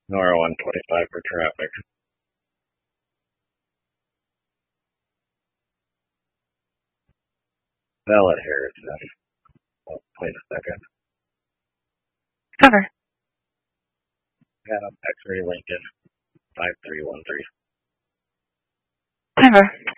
Nora 125 for traffic. Valid Harrison. Oh, wait a second. Cover. X-ray Lincoln 5313. Cover.